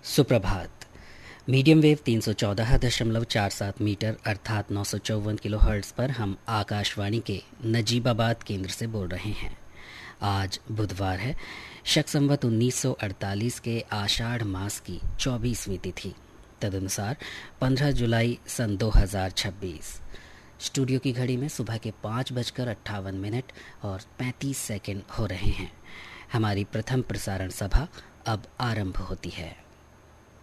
सुप्रभात। Medium wave 314.47 metre अर्थात 954 kilohertz पर हम आकाशवाणी के नजीबाबाद केंद्र से बोल रहे हैं। आज बुधवार है, शक संवत 1948 के आषाढ़ मास की 24वीं तिथि, तदनुसार 15 जुलाई सन 2026। स्टूडियो की घड़ी में सुबह के 5:58 और 35 सेकंड हो रहे हैं। हमारी प्रथम प्रसारण सभा अब आरंभ होती है।